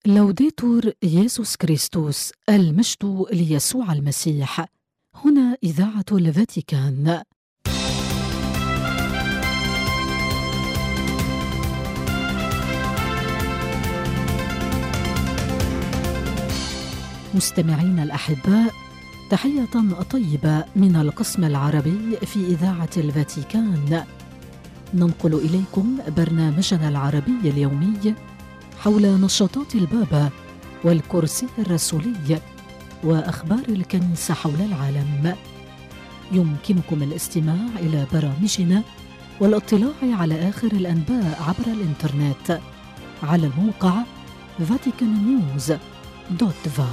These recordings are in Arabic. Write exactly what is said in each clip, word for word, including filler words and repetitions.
لوديتور يسوع كريستوس، المجد ليسوع المسيح. هنا إذاعة الفاتيكان. مستمعين الأحباء، تحية طيبة من القسم العربي في إذاعة الفاتيكان. ننقل إليكم برنامجنا العربي اليومي حول نشاطات البابا والكرسي الرسولي وأخبار الكنيسة حول العالم. يمكنكم الاستماع إلى برامجنا والاطلاع على آخر الأنباء عبر الإنترنت على الموقع فاتيكان نيوز دوت فا.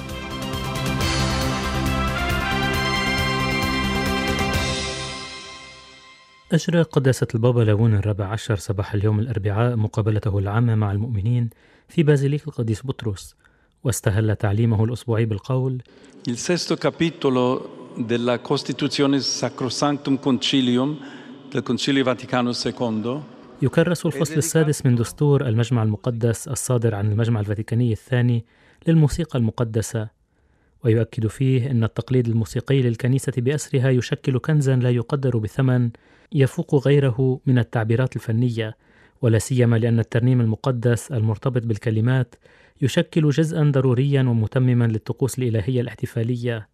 أجرى قداسة البابا لاون الرابع عشر صباح اليوم الأربعاء مقابلته العامة مع المؤمنين في بازيليك القديس بطرس، واستهل تعليمه الأسبوعي بالقول: Il sesto capitolo della Costituzione Sacrosanctum Concilium del Concilio Vaticano secondo. يكرس الفصل السادس من دستور المجمع المقدس الصادر عن المجمع الفاتيكاني الثاني للموسيقى المقدسة، ويؤكد فيه أن التقليد الموسيقي للكنيسة بأسرها يشكل كنزا لا يقدر بثمن يفوق غيره من التعبيرات الفنية، ولا سيما لأن الترنيم المقدس المرتبط بالكلمات يشكل جزءا ضروريا ومتمما للطقوس الإلهية الاحتفالية.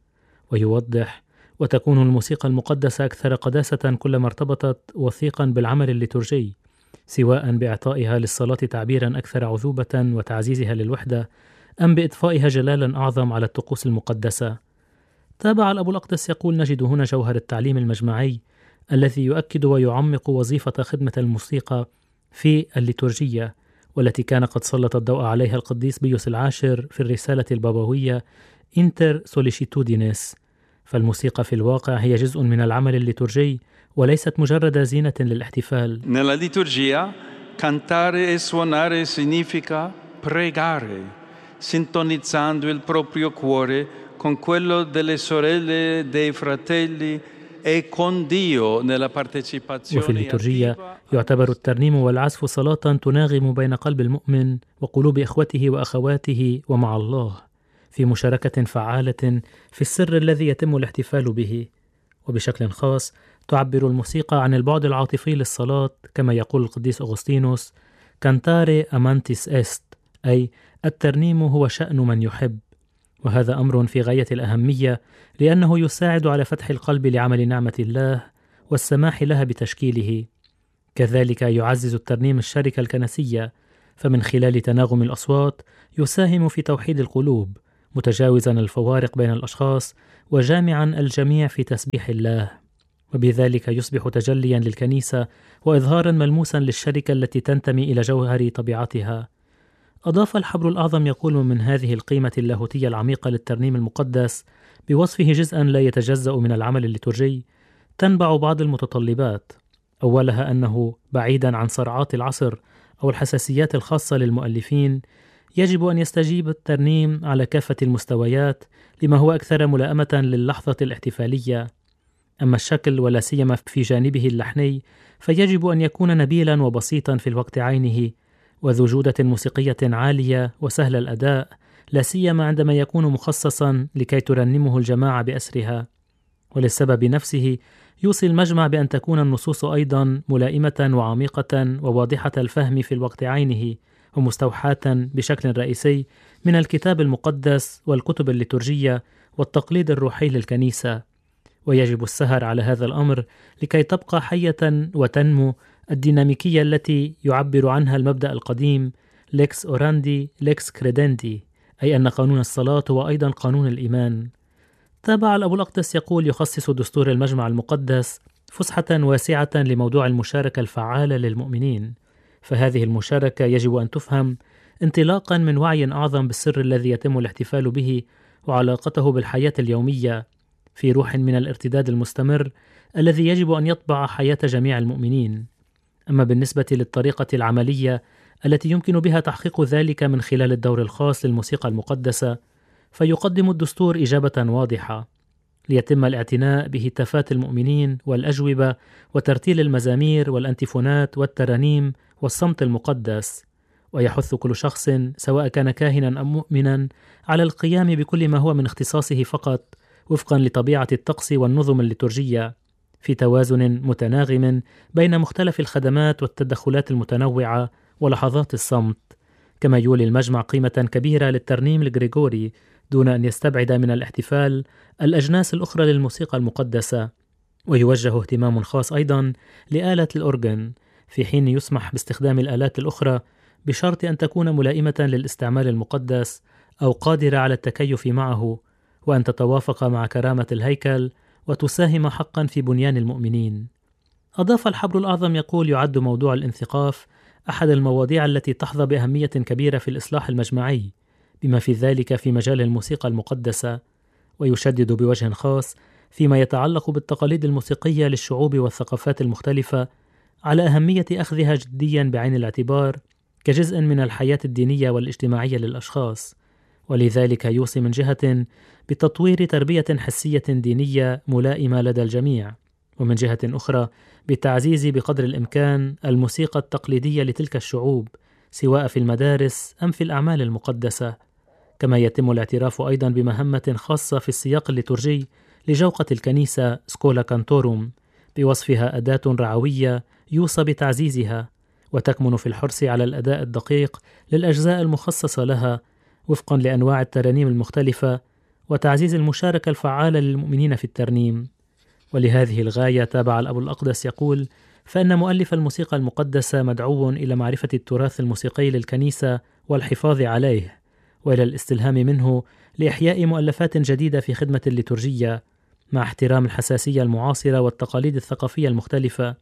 ويوضح: وتكون الموسيقى المقدسة أكثر قداسة كلما ارتبطت وثيقا بالعمل الليتورجي، سواء بإعطائها للصلاة تعبيرا أكثر عذوبة وتعزيزها للوحدة، أم بإضفائها جلالا أعظم على الطقوس المقدسة. تابع الأب الأقدس يقول: نجد هنا جوهر التعليم المجمعي الذي يؤكد ويعمق وظيفة خدمة الموسيقى في الليتورجية، والتي كان قد سلط الضوء عليها القديس بيوس العاشر في الرسالة البابوية انتر سوليشيتودينيس. فالموسيقى في الواقع هي جزء من العمل الليتورجي وليست مجرد زينة للاحتفال. Nella liturgia cantare e suonare significa pregare, sintonizzando il proprio cuore con quello delle sorelle, dei fratelli e con Dio nella partecipazione. وفي الليتورجية يعتبر الترنيم والعزف صلاة تناغم بين قلب المؤمن وقلوب إخوته وأخواته ومع الله، في مشاركة فعالة في السر الذي يتم الاحتفال به. وبشكل خاص تعبر الموسيقى عن البعد العاطفي للصلاة، كما يقول القديس أغسطينوس: كانتاري أمانتيس إست، أي الترنيم هو شأن من يحب. وهذا أمر في غاية الأهمية، لأنه يساعد على فتح القلب لعمل نعمة الله والسماح لها بتشكيله. كذلك يعزز الترنيم الشركة الكنسية، فمن خلال تناغم الأصوات يساهم في توحيد القلوب، متجاوزا الفوارق بين الأشخاص وجامعا الجميع في تسبيح الله، وبذلك يصبح تجليا للكنيسة وإظهارا ملموسا للشركة التي تنتمي إلى جوهر طبيعتها. أضاف الحبر الأعظم يقول من هذه القيمة اللاهوتية العميقة للترنيم المقدس بوصفه جزءا لا يتجزأ من العمل الليتورجي، تنبع بعض المتطلبات، أولها أنه بعيدا عن صرعات العصر أو الحساسيات الخاصة للمؤلفين، يجب أن يستجيب الترنيم على كافة المستويات لما هو أكثر ملائمة للحظة الاحتفالية. أما الشكل ولا سيما في جانبه اللحني فيجب أن يكون نبيلا وبسيطا في الوقت عينه، وذو جودة موسيقية عالية وسهل الأداء، لا سيما عندما يكون مخصصا لكي ترنمه الجماعة بأسرها. وللسبب نفسه يوصي المجمع بأن تكون النصوص أيضا ملائمة وعميقة وواضحة الفهم في الوقت عينه، ومستوحاة بشكل رئيسي من الكتاب المقدس والكتب الليتورجية والتقليد الروحي للكنيسة. ويجب السهر على هذا الأمر لكي تبقى حية وتنمو الديناميكية التي يعبر عنها المبدأ القديم ليكس أوراندي ليكس كريدندي، أي أن قانون الصلاة هو أيضا قانون الإيمان. تابع الأب الأقدس يقول: يخصص دستور المجمع المقدس فسحة واسعة لموضوع المشاركة الفعالة للمؤمنين، فهذه المشاركة يجب أن تفهم انطلاقا من وعي أعظم بالسر الذي يتم الاحتفال به وعلاقته بالحياة اليومية، في روح من الارتداد المستمر الذي يجب أن يطبع حياة جميع المؤمنين. أما بالنسبة للطريقة العملية التي يمكن بها تحقيق ذلك من خلال الدور الخاص للموسيقى المقدسة، فيقدم الدستور إجابة واضحة: ليتم الاعتناء بهتافات المؤمنين والأجوبة وترتيل المزامير والأنتيفونات والترانيم والصمت المقدس، ويحث كل شخص سواء كان كاهنا أم مؤمنا على القيام بكل ما هو من اختصاصه فقط وفقا لطبيعة الطقس والنظم الليتورجية، في توازن متناغم بين مختلف الخدمات والتدخلات المتنوعة ولحظات الصمت. كما يولي المجمع قيمة كبيرة للترنيم الغريغوري دون أن يستبعد من الاحتفال الأجناس الأخرى للموسيقى المقدسة، ويوجه اهتمام خاص أيضا لآلة الأورغن، في حين يسمح باستخدام الآلات الأخرى بشرط أن تكون ملائمة للاستعمال المقدس أو قادرة على التكيف معه، وأن تتوافق مع كرامة الهيكل وتساهم حقا في بنيان المؤمنين. أضاف الحبر الأعظم يقول: يعد موضوع الانثقاف أحد المواضيع التي تحظى بأهمية كبيرة في الإصلاح المجمعي، بما في ذلك في مجال الموسيقى المقدسة، ويشدد بوجه خاص فيما يتعلق بالتقاليد الموسيقية للشعوب والثقافات المختلفة على أهمية أخذها جديا بعين الاعتبار كجزء من الحياة الدينية والاجتماعية للأشخاص، ولذلك يوصي من جهة بتطوير تربية حسية دينية ملائمة لدى الجميع، ومن جهة أخرى بتعزيز بقدر الإمكان الموسيقى التقليدية لتلك الشعوب سواء في المدارس أم في الأعمال المقدسة. كما يتم الاعتراف أيضا بمهمة خاصة في السياق الليتورجي لجوقة الكنيسة سكولا كانتوروم بوصفها أداة رعوية يوصى بتعزيزها، وتكمن في الحرص على الأداء الدقيق للأجزاء المخصصة لها وفقا لأنواع الترانيم المختلفة، وتعزيز المشاركة الفعالة للمؤمنين في الترنيم. ولهذه الغاية تابع الأب الأقدس يقول: فإن مؤلف الموسيقى المقدسة مدعو إلى معرفة التراث الموسيقي للكنيسة والحفاظ عليه، وإلى الاستلهام منه لإحياء مؤلفات جديدة في خدمة الليتورجية مع احترام الحساسية المعاصرة والتقاليد الثقافية المختلفة،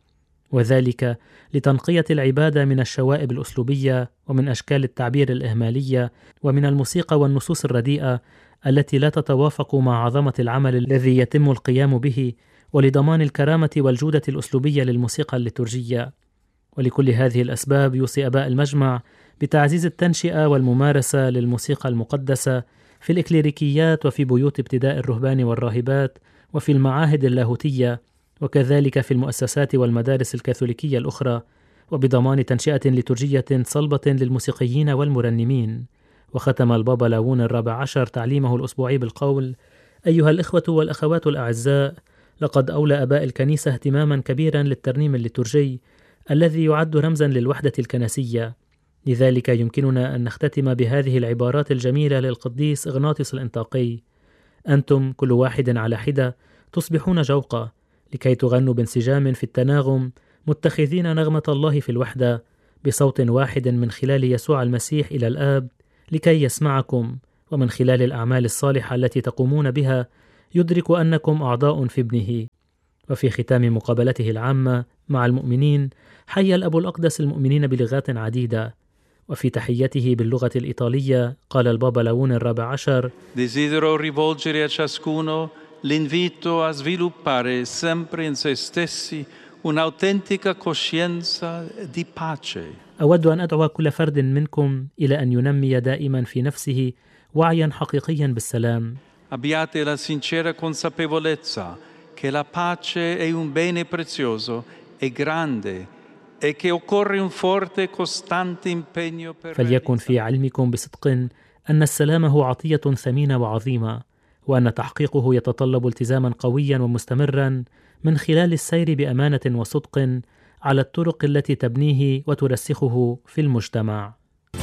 وذلك لتنقية العبادة من الشوائب الأسلوبية ومن أشكال التعبير الإهمالية ومن الموسيقى والنصوص الرديئة التي لا تتوافق مع عظمة العمل الذي يتم القيام به، ولضمان الكرامة والجودة الأسلوبية للموسيقى الليتورجية. ولكل هذه الأسباب يوصي آباء المجمع بتعزيز التنشئة والممارسة للموسيقى المقدسة في الإكليريكيات وفي بيوت ابتداء الرهبان والراهبات وفي المعاهد اللاهوتية، وكذلك في المؤسسات والمدارس الكاثوليكية الأخرى، وبضمان تنشئة ليتورجية صلبة للموسيقيين والمرنمين. وختم البابا لاوون الرابع عشر تعليمه الأسبوعي بالقول: أيها الإخوة والأخوات الأعزاء، لقد أولى آباء الكنيسة اهتماما كبيرا للترنيم الليتورجي الذي يعد رمزا للوحدة الكنسية، لذلك يمكننا أن نختتم بهذه العبارات الجميلة للقديس إغناطيوس الإنطاقي: أنتم كل واحد على حدة تصبحون جوقة لكي تغنوا بانسجام في التناغم متخذين نغمة الله في الوحدة بصوت واحد من خلال يسوع المسيح إلى الآب لكي يسمعكم، ومن خلال الأعمال الصالحة التي تقومون بها يدرك أنكم أعضاء في ابنه. وفي ختام مقابلته العامة مع المؤمنين حيا الأب الأقدس المؤمنين بلغات عديدة، وفي تحيته باللغة الإيطالية قال البابا لاوون الرابع عشر: Desidero rivolgere a ciascuno l'invito a sviluppare sempre in se stessi un'autentica coscienza di pace. أود أن أدعو كل فرد منكم إلى أن ينمي دائما في نفسه وعيا حقيقيا بالسلام. Abbiate la sincera consapevolezza che la pace è un bene prezioso e grande e che occorre un forte e costante impegno per فليكن في علمكم بصدق أن السلام هو عطية ثمينة وعظيمة، وأن تحقيقه يتطلب التزاما قويا ومستمرا من خلال السير بأمانة وصدق على الطرق التي تبنيه وترسخه في المجتمع.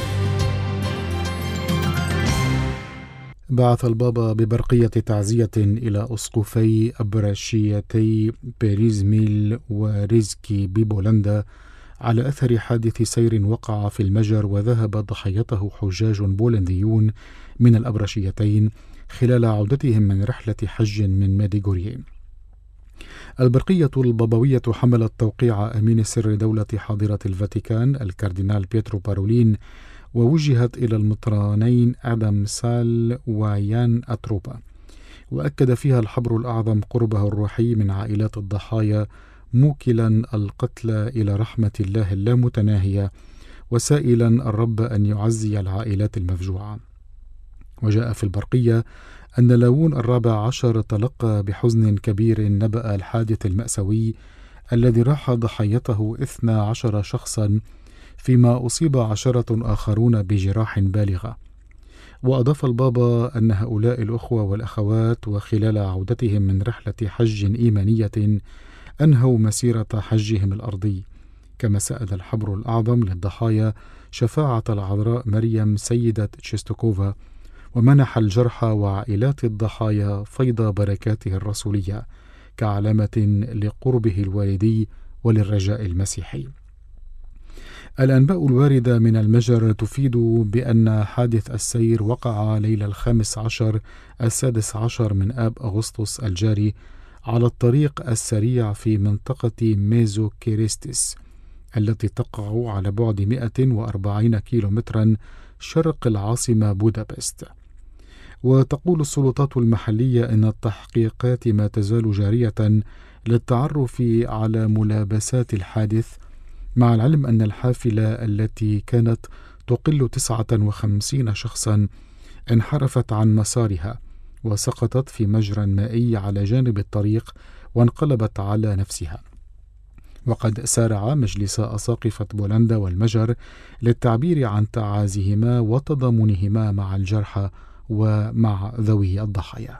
بعث البابا ببرقية تعزية إلى أسقفي أبرشيتي بيريزميل وريزكي ببولندا على أثر حادث سير وقع في المجر وذهب ضحيته حجاج بولنديون من الأبرشيتين خلال عودتهم من رحلة حج من ميديغوري. البرقية البابوية حملت توقيع أمين سر دولة حاضرة الفاتيكان الكاردينال بيترو بارولين، ووجهت إلى المطرانين آدم سال ويان أتروبا، وأكد فيها الحبر الأعظم قربه الروحي من عائلات الضحايا، موكلا القتلى إلى رحمة الله اللامتناهية، وسائلا الرب أن يعزي العائلات المفجوعة. وجاء في البرقية أن لاوون الرابع عشر تلقى بحزن كبير نبأ الحادث المأساوي الذي راح ضحيته اثنا عشر شخصا فيما أصيب عشرة آخرون بجراح بالغة. وأضاف البابا أن هؤلاء الأخوة والأخوات وخلال عودتهم من رحلة حج إيمانية أنهوا مسيرة حجهم الأرضي، كما سأل الحبر الأعظم للضحايا شفاعة العذراء مريم سيدة تشيستوكوفا، ومنح الجرحى وعائلات الضحايا فيض بركاته الرسولية كعلامة لقربه الوالدي وللرجاء المسيحي. الأنباء الواردة من المجر تفيد بأن حادث السير وقع ليلة الخامس عشر السادس عشر من آب أغسطس الجاري على الطريق السريع في منطقة ميزو كيريستيس التي تقع على بعد مئة وأربعين كيلومترا شرق العاصمة بودابست. وتقول السلطات المحلية أن التحقيقات ما تزال جارية للتعرف على ملابسات الحادث، مع العلم أن الحافلة التي كانت تقل تسعة وخمسين شخصا انحرفت عن مسارها وسقطت في مجرى مائي على جانب الطريق وانقلبت على نفسها. وقد سارع مجلس أساقفة بولندا والمجر للتعبير عن تعازيهما وتضامنهما مع الجرحى ومع ذوي الضحايا.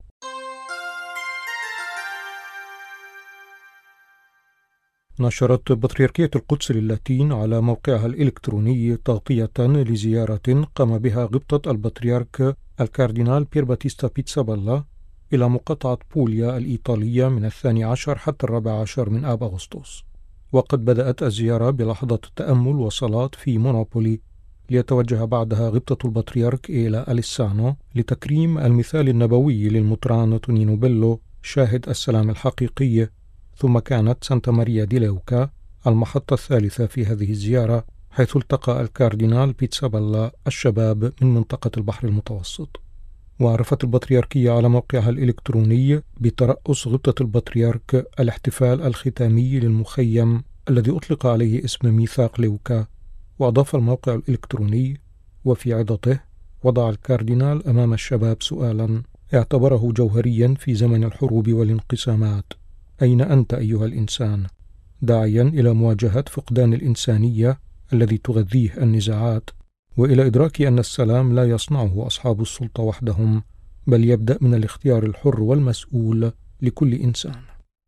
نشرت بطريركية القدس للاتين على موقعها الإلكتروني تغطية لزيارة قام بها غبطة البطريرك الكاردينال بير باتيستا بيتسابالا إلى مقاطعة بوليا الإيطالية من الثاني عشر حتى الرابع عشر من آب أغسطس. وقد بدأت الزيارة بلحظة التأمل وصلاة في مونوبولي، ليتوجه بعدها غبطة البطريرك إلى أليسانو لتكريم المثال النبوي للمطران تونينو بيلو شاهد السلام الحقيقي. ثم كانت سانتا ماريا دي ليوكا المحطة الثالثة في هذه الزيارة، حيث التقى الكاردينال بيتسابالا الشباب من منطقة البحر المتوسط. وعرفت البطريركية على موقعها الإلكتروني بترأس غبطة البطريرك الاحتفال الختامي للمخيم الذي أطلق عليه اسم ميثاق ليوكا. وأضاف الموقع الإلكتروني: وفي عظته وضع الكاردينال أمام الشباب سؤالا اعتبره جوهريا في زمن الحروب والانقسامات: أين أنت أيها الإنسان؟ داعيا إلى مواجهة فقدان الإنسانية الذي تغذيه النزاعات، وإلى إدراك أن السلام لا يصنعه أصحاب السلطة وحدهم، بل يبدأ من الاختيار الحر والمسؤول لكل إنسان.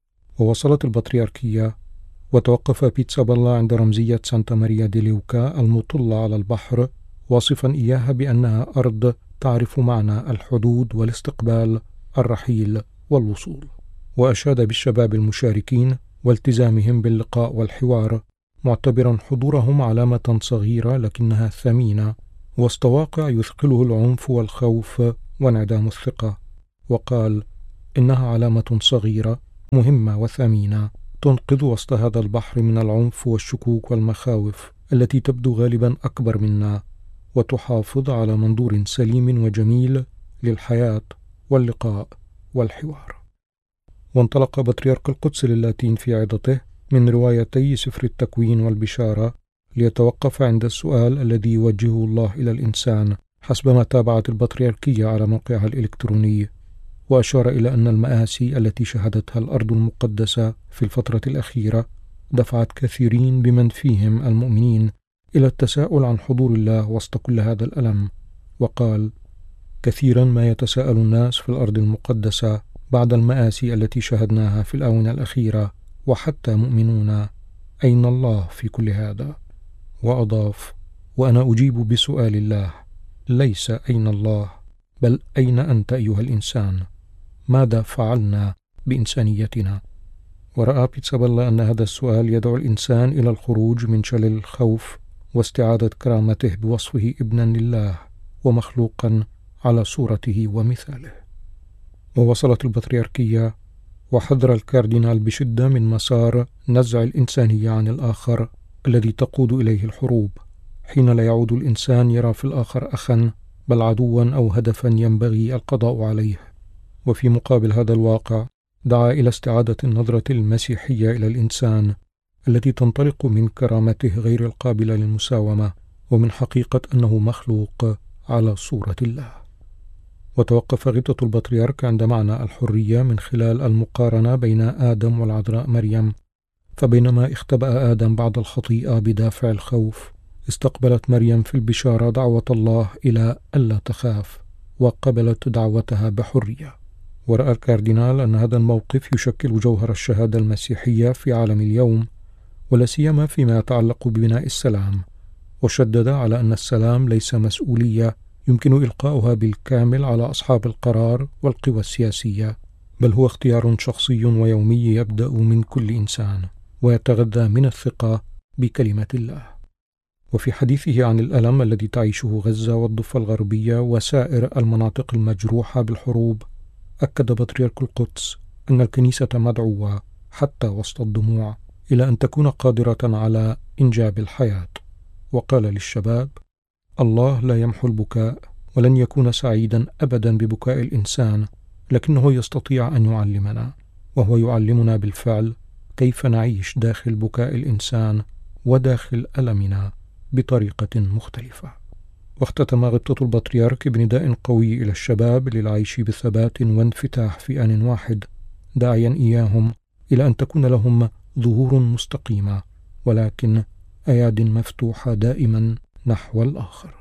ووصلت البطريركية وتوقف بيتسابالا عند رمزية سانتا ماريا دي ليوكا المطلة على البحر، واصفا إياها بأنها أرض تعرف معنى الحدود والاستقبال، الرحيل والوصول. وأشاد بالشباب المشاركين والتزامهم باللقاء والحوار، معتبرا حضورهم علامة صغيرة لكنها ثمينة وسط واقع يثقله العنف والخوف وانعدام الثقة. وقال: إنها علامة صغيرة مهمة وثمينة تنقذ وسط هذا البحر من العنف والشكوك والمخاوف التي تبدو غالبا أكبر منا، وتحافظ على منظور سليم وجميل للحياة واللقاء والحوار. وانطلق بطريرك القدس للاتين في عظته من روايتي سفر التكوين والبشارة ليتوقف عند السؤال الذي يوجهه الله إلى الإنسان، حسبما تابعت البطريركية على موقعها الإلكتروني. وأشار إلى أن المآسي التي شهدتها الأرض المقدسة في الفترة الأخيرة دفعت كثيرين بمن فيهم المؤمنين إلى التساؤل عن حضور الله وسط كل هذا الألم. وقال: كثيرا ما يتساءل الناس في الأرض المقدسة بعد المآسي التي شهدناها في الآونة الأخيرة، وحتى مؤمنون، أين الله في كل هذا؟ وأضاف: وأنا أجيب بسؤال الله، ليس أين الله، بل أين أنت أيها الإنسان؟ ماذا فعلنا بإنسانيتنا؟ ورأى بيتسابالا أن هذا السؤال يدعو الإنسان إلى الخروج من شلل الخوف واستعادة كرامته بوصفه ابنا لله ومخلوقا على صورته ومثاله. ووصلت البطريركية وحذر الكاردينال بشدة من مسار نزع الإنسانية عن الآخر الذي تقود إليه الحروب، حين لا يعود الإنسان يرى في الآخر أخا، بل عدوا أو هدفا ينبغي القضاء عليه. وفي مقابل هذا الواقع دعا إلى استعادة النظرة المسيحية إلى الإنسان التي تنطلق من كرامته غير القابلة للمساومة، ومن حقيقة أنه مخلوق على صورة الله. وتوقف غبطة البطريرك عند معنى الحرية من خلال المقارنة بين آدم والعذراء مريم، فبينما اختبأ آدم بعد الخطيئة بدافع الخوف، استقبلت مريم في البشارة دعوة الله إلى ألا تخاف، وقبلت دعوتها بحرية. ورأى الكاردينال أن هذا الموقف يشكل جوهر الشهادة المسيحية في عالم اليوم، ولا سيما فيما يتعلق ببناء السلام، وشدد على أن السلام ليس مسؤولية يمكن إلقاؤها بالكامل على أصحاب القرار والقوى السياسية، بل هو اختيار شخصي ويومي يبدأ من كل إنسان، ويتغذى من الثقة بكلمة الله. وفي حديثه عن الألم الذي تعيشه غزة والضفة الغربية وسائر المناطق المجروحة بالحروب، أكد بطريرك القدس أن الكنيسة مدعوة حتى وسط الدموع إلى أن تكون قادرة على إنجاب الحياة، وقال للشباب: الله لا يمحو البكاء، ولن يكون سعيدا أبدا ببكاء الإنسان، لكنه يستطيع أن يعلمنا، وهو يعلمنا بالفعل كيف نعيش داخل بكاء الإنسان وداخل ألمنا بطريقة مختلفة. واختتم غبطة البطريرك بنداء قوي إلى الشباب للعيش بثبات وانفتاح في آن واحد، داعيا إياهم إلى أن تكون لهم ظهور مستقيمة، ولكن أياد مفتوحة دائما نحو الآخر.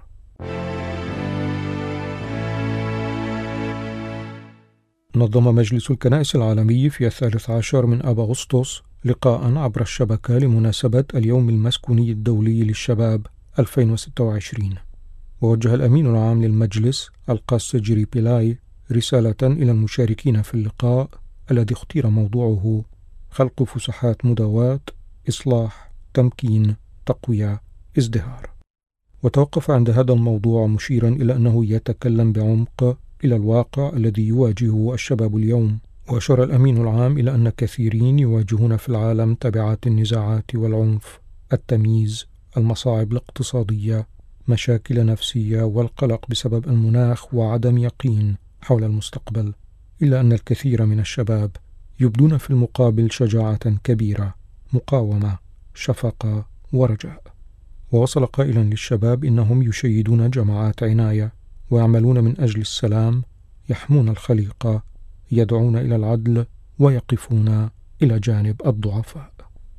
نظم مجلس الكنائس العالمي في الثالث عشر من آب أغسطس لقاء عبر الشبكة لمناسبة اليوم المسكوني الدولي للشباب ألفين وستة وعشرين، ووجه الأمين العام للمجلس القس جيري بيلاي رسالة إلى المشاركين في اللقاء الذي اختير موضوعه خلق فسحات مداواة، إصلاح، تمكين، تقوية، ازدهار. وتوقف عند هذا الموضوع مشيرا إلى أنه يتكلم بعمق إلى الواقع الذي يواجهه الشباب اليوم، وأشار الأمين العام إلى أن كثيرين يواجهون في العالم تبعات النزاعات والعنف، التمييز، المصاعب الاقتصادية، مشاكل نفسية والقلق بسبب المناخ وعدم يقين حول المستقبل، إلا أن الكثير من الشباب يبدون في المقابل شجاعة كبيرة، مقاومة، شفقة ورجاء. ووصل قائلا للشباب إنهم يشيدون جماعات عناية ويعملون من أجل السلام، يحمون الخليقة، يدعون إلى العدل، ويقفون إلى جانب الضعفاء.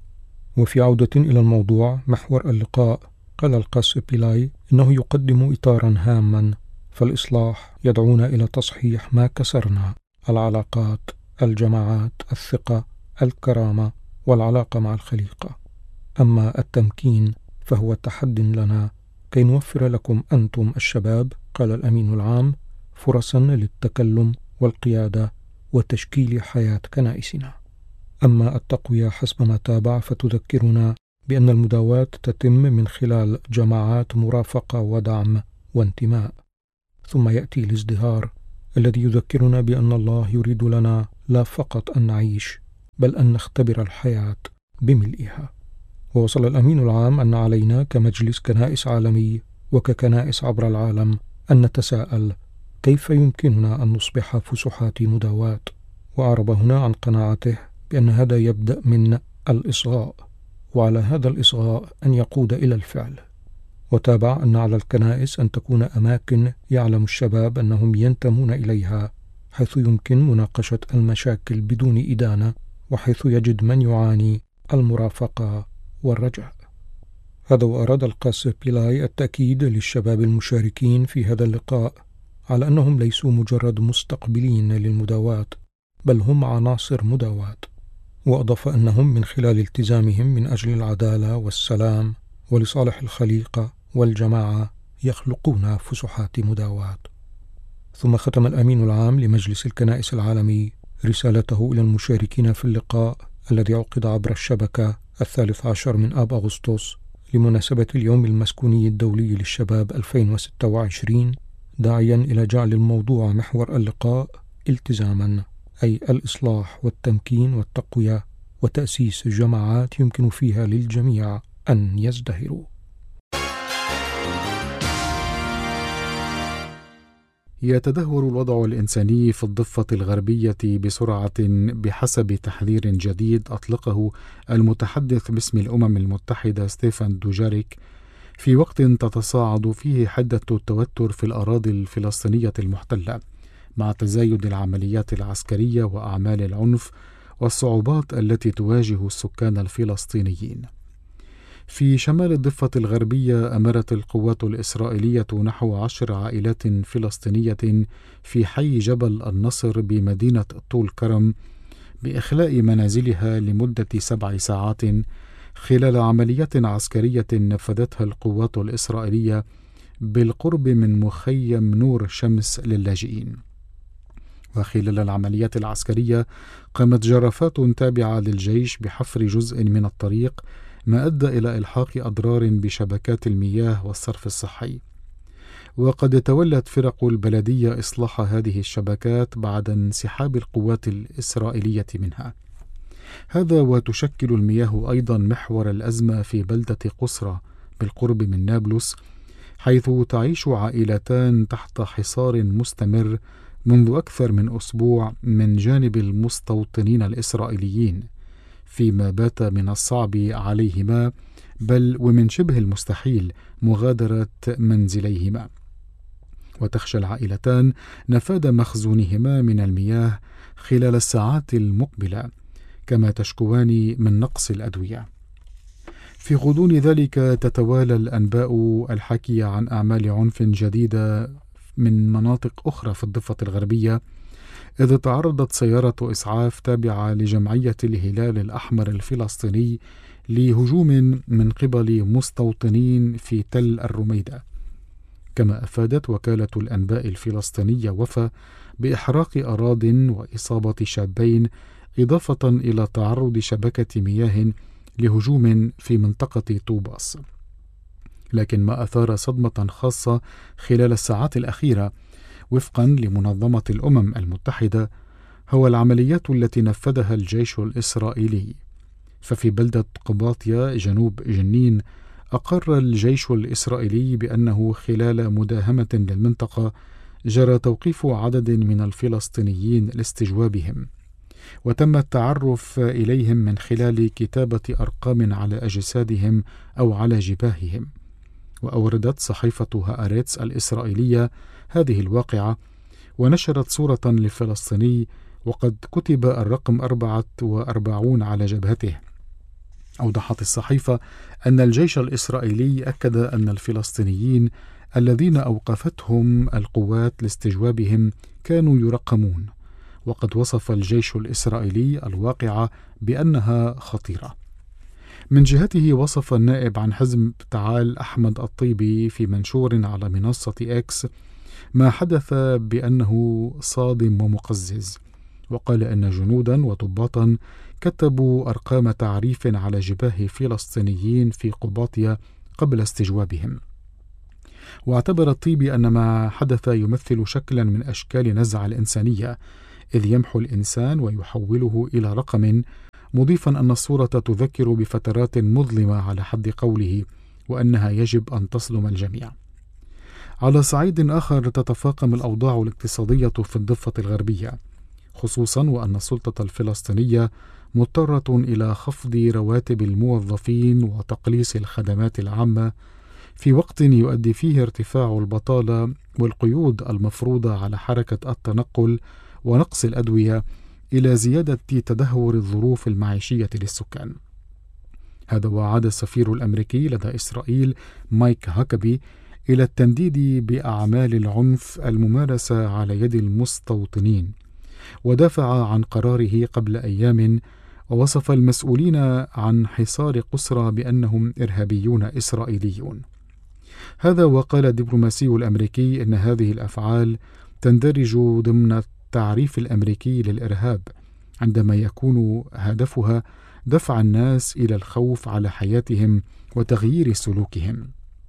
وفي عودة إلى الموضوع محور اللقاء، قال القس بيلاي إنه يقدم إطارا هاما، فالإصلاح يدعونا إلى تصحيح ما كسرنا: العلاقات، الجماعات، الثقة، الكرامة، والعلاقة مع الخليقة. أما التمكين فهو تحد لنا كي نوفر لكم أنتم الشباب، قال الأمين العام، فرصا للتكلم والقيادة وتشكيل حياة كنائسنا. أما التقوية حسب ما تابع فتذكرنا بأن المداواة تتم من خلال جماعات مرافقة ودعم وانتماء. ثم يأتي الازدهار الذي يذكرنا بأن الله يريد لنا لا فقط أن نعيش، بل أن نختبر الحياة بملئها. ووصل الأمين العام أن علينا كمجلس كنائس عالمي وككنائس عبر العالم أن نتساءل: كيف يمكننا أن نصبح فسحات مداواة؟ وأعرب هنا عن قناعته بأن هذا يبدأ من الإصغاء، وعلى هذا الإصغاء أن يقود إلى الفعل. وتابع أن على الكنائس أن تكون أماكن يعلم الشباب أنهم ينتمون إليها، حيث يمكن مناقشة المشاكل بدون إدانة، وحيث يجد من يعاني المرافقة والرجاء. هذا وأراد القس بيلاي التأكيد للشباب المشاركين في هذا اللقاء على أنهم ليسوا مجرد مستقبلين للمداواة، بل هم عناصر مداواة. وأضاف أنهم من خلال التزامهم من أجل العدالة والسلام ولصالح الخليقة والجماعة يخلقون فسحات مداواة. ثم ختم الأمين العام لمجلس الكنائس العالمي رسالته إلى المشاركين في اللقاء الذي عقد عبر الشبكة الثالث عشر من آب أغسطس لمناسبة اليوم المسكوني الدولي للشباب ألفين وستة وعشرين، داعيا إلى جعل الموضوع محور اللقاء التزاما، أي الإصلاح والتمكين والتقوية، وتأسيس جماعات يمكن فيها للجميع أن يزدهروا. يتدهور الوضع الإنساني في الضفة الغربية بسرعة بحسب تحذير جديد أطلقه المتحدث باسم الأمم المتحدة ستيفان دوجاريك، في وقت تتصاعد فيه حدة التوتر في الأراضي الفلسطينية المحتلة مع تزايد العمليات العسكرية وأعمال العنف والصعوبات التي تواجه السكان الفلسطينيين. في شمال الضفة الغربية أمرت القوات الإسرائيلية نحو عشر عائلات فلسطينية في حي جبل النصر بمدينة طول كرم بإخلاء منازلها لمدة سبع ساعات خلال عملية عسكرية نفذتها القوات الإسرائيلية بالقرب من مخيم نور شمس للاجئين. وخلال العمليات العسكرية قامت جرافات تابعة للجيش بحفر جزء من الطريق، ما أدى إلى إلحاق أضرار بشبكات المياه والصرف الصحي. وقد تولت فرق البلدية إصلاح هذه الشبكات بعد انسحاب القوات الإسرائيلية منها. هذا وتشكل المياه أيضا محور الأزمة في بلدة قصرى بالقرب من نابلس، حيث تعيش عائلتان تحت حصار مستمر منذ أكثر من أسبوع من جانب المستوطنين الإسرائيليين، فيما بات من الصعب عليهما بل ومن شبه المستحيل مغادرة منزليهما. وتخشى العائلتان نفاذ مخزونهما من المياه خلال الساعات المقبلة، كما تشكوان من نقص الأدوية. في غضون ذلك تتوالى الأنباء الحاكية عن أعمال عنف جديدة من مناطق أخرى في الضفة الغربية، إذ تعرضت سيارة إسعاف تابعة لجمعية الهلال الأحمر الفلسطيني لهجوم من قبل مستوطنين في تل الرميدة. كما أفادت وكالة الأنباء الفلسطينية وفا بإحراق أراضٍ وإصابة شابين، إضافة إلى تعرض شبكة مياه لهجوم في منطقة طوباس. لكن ما أثار صدمة خاصة خلال الساعات الأخيرة وفقا لمنظمة الأمم المتحدة هو العمليات التي نفذها الجيش الإسرائيلي. ففي بلدة قباطية جنوب جنين أقر الجيش الإسرائيلي بأنه خلال مداهمة للمنطقة جرى توقيف عدد من الفلسطينيين لاستجوابهم، وتم التعرف إليهم من خلال كتابة أرقام على أجسادهم أو على جباههم. وأوردت صحيفة هآرتس الإسرائيلية هذه الواقعة ونشرت صورة لفلسطيني وقد كتب الرقم أربعة وأربعون على جبهته. أوضحت الصحيفة أن الجيش الإسرائيلي أكد أن الفلسطينيين الذين أوقفتهم القوات لاستجوابهم كانوا يرقمون، وقد وصف الجيش الإسرائيلي الواقعة بأنها خطيرة. من جهته وصف النائب عن حزب تعال أحمد الطيبي في منشور على منصة إكس ما حدث بأنه صادم ومقزز، وقال أن جنودا وضباطا كتبوا أرقام تعريف على جباه فلسطينيين في قباطية قبل استجوابهم. واعتبر الطيبي أن ما حدث يمثل شكلا من أشكال نزع الإنسانية، إذ يمحو الإنسان ويحوله إلى رقم، مضيفا أن الصورة تذكر بفترات مظلمة على حد قوله، وأنها يجب أن تصدم الجميع. على صعيد آخر تتفاقم الأوضاع الاقتصادية في الضفة الغربية، خصوصا وأن السلطة الفلسطينية مضطرة إلى خفض رواتب الموظفين وتقليص الخدمات العامة في وقت يؤدي فيه ارتفاع البطالة والقيود المفروضة على حركة التنقل ونقص الأدوية إلى زيادة تدهور الظروف المعيشية للسكان. هذا وعاد السفير الأمريكي لدى إسرائيل مايك هاكابي إلى التنديد بأعمال العنف الممارسة على يد المستوطنين، ودافع عن قراره قبل أيام، ووصف المسؤولين عن حصار قسرى بأنهم إرهابيون إسرائيليون. هذا وقال الدبلوماسي الأمريكي إن هذه الأفعال تندرج ضمن التعريف الأمريكي للإرهاب، عندما يكون هدفها دفع الناس إلى الخوف على حياتهم وتغيير سلوكهم.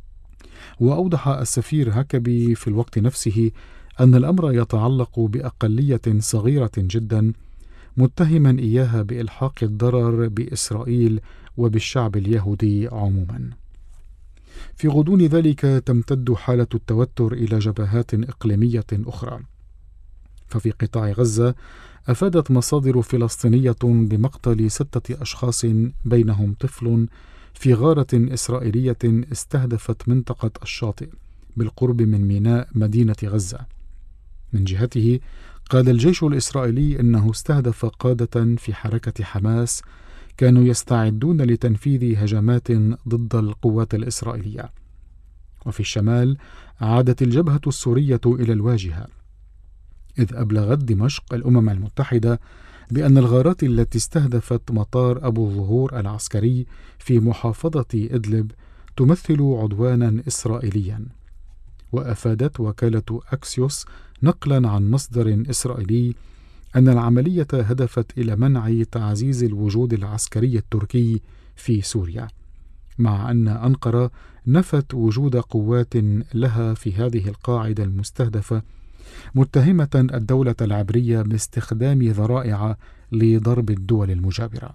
وأوضح السفير هاكابي في الوقت نفسه أن الأمر يتعلق بأقلية صغيرة جدا، متهما إياها بإلحاق الضرر بإسرائيل وبالشعب اليهودي عموما. في غضون ذلك تمتد حالة التوتر إلى جبهات إقليمية أخرى. ففي قطاع غزة أفادت مصادر فلسطينية بمقتل ستة أشخاص بينهم طفل في غارة إسرائيلية استهدفت منطقة الشاطئ بالقرب من ميناء مدينة غزة. من جهته قال الجيش الإسرائيلي إنه استهدف قادة في حركة حماس كانوا يستعدون لتنفيذ هجمات ضد القوات الإسرائيلية. وفي الشمال عادت الجبهة السورية إلى الواجهة، إذ أبلغت دمشق الأمم المتحدة بأن الغارات التي استهدفت مطار أبو الظهور العسكري في محافظة إدلب تمثل عدوانا إسرائيليا. وأفادت وكالة أكسيوس نقلا عن مصدر إسرائيلي أن العملية هدفت إلى منع تعزيز الوجود العسكري التركي في سوريا، مع أن أنقرة نفت وجود قوات لها في هذه القاعدة المستهدفة، متهمة الدولة العبرية باستخدام ذرائع لضرب الدول المجاورة.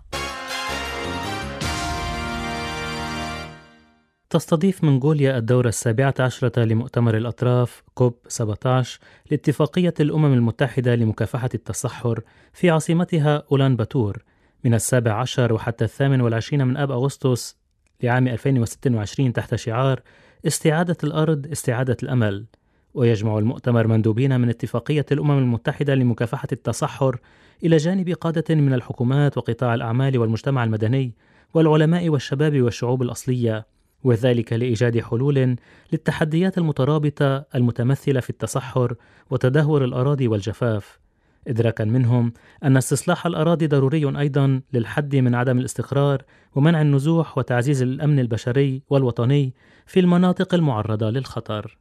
تستضيف منغوليا الدورة السابعة عشرة لمؤتمر الأطراف كوب سبعة عشر لاتفاقية الأمم المتحدة لمكافحة التصحر في عاصمتها أولان باتور من السابع عشر وحتى الثامن والعشرين من آب أغسطس لعام ألفين وستة وعشرين تحت شعار استعادة الأرض استعادة الأمل. ويجمع المؤتمر مندوبين من اتفاقية الأمم المتحدة لمكافحة التصحر إلى جانب قادة من الحكومات وقطاع الأعمال والمجتمع المدني والعلماء والشباب والشعوب الأصلية، وذلك لإيجاد حلول للتحديات المترابطة المتمثلة في التصحر وتدهور الأراضي والجفاف، إدراكا منهم أن استصلاح الأراضي ضروري أيضا للحد من عدم الاستقرار ومنع النزوح وتعزيز الأمن البشري والوطني في المناطق المعرضة للخطر.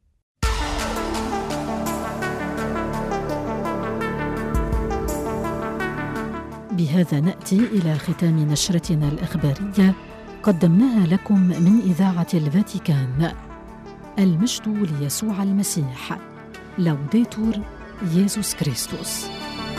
بهذا نأتي إلى ختام نشرتنا الإخبارية قدمناها لكم من إذاعة الفاتيكان. المجد ليسوع المسيح. لوديتور يسوع كريستوس.